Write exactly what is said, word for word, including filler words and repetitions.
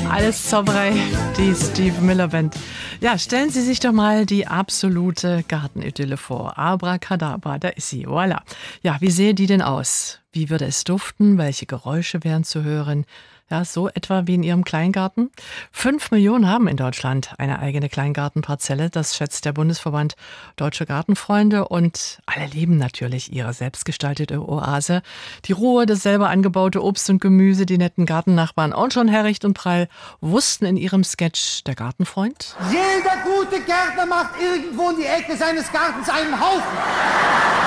Alles Zauberei, die Steve Miller Band. Ja, stellen Sie sich doch mal die absolute Gartenidylle vor. Abracadabra, da ist sie, voilà. Ja, wie sähe die denn aus? Wie würde es duften? Welche Geräusche wären zu hören? Ja, so etwa wie in Ihrem Kleingarten. Fünf Millionen haben in Deutschland eine eigene Kleingartenparzelle. Das schätzt der Bundesverband Deutsche Gartenfreunde. Und alle lieben natürlich ihre selbstgestaltete Oase. Die Ruhe, das selber angebaute Obst und Gemüse, die netten Gartennachbarn. Und schon Herricht und Prall wussten in ihrem Sketch Der Gartenfreund: Jeder gute Gärtner macht irgendwo in die Ecke seines Gartens einen Haufen.